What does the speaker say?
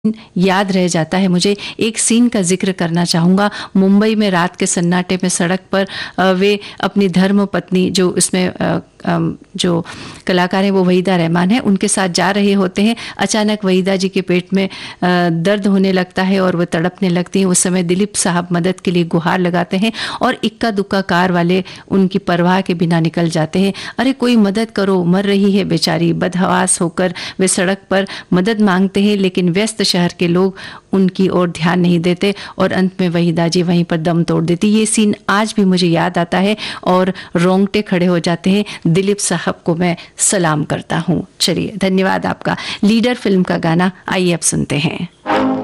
याद रह जाता है। मुझे एक सीन का जिक्र करना चाहूँगा। मुंबई में रात के सन्नाटे में सड़क पर वे अपनी धर्म पत्नी, जो इसमें जो कलाकार हैं वो वहीदा रहमान है, उनके साथ जा रहे होते हैं। अचानक वहीदा जी के पेट में दर्द होने लगता है और वो तड़पने लगती हैं। उस समय दिलीप साहब मदद के लिए गुहार लगाते हैं और इक्का दुक्का कार वाले उनकी परवाह के बिना निकल जाते हैं। अरे कोई मदद करो, मर रही है बेचारी। बदहवास होकर वे सड़क पर मदद मांगते हैं, लेकिन व्यस्त शहर के लोग उनकी ओर ध्यान नहीं देते और अंत में वहीदा जी वहीं पर दम तोड़ देती। ये सीन आज भी मुझे याद आता है और रोंगटे खड़े हो जाते हैं। दिलीप साहब को मैं सलाम करता हूँ। चलिए, धन्यवाद आपका। लीडर फिल्म का गाना आइए अब सुनते हैं।